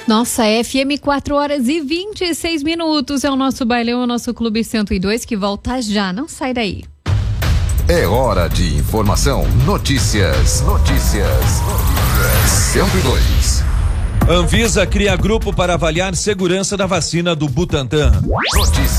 Nossa, FM 4h26 é o nosso bailão, o nosso Clube 102 que volta já, não sai daí. É hora de informação, notícias. 102. Anvisa cria grupo para avaliar segurança da vacina do Butantan. Notícias.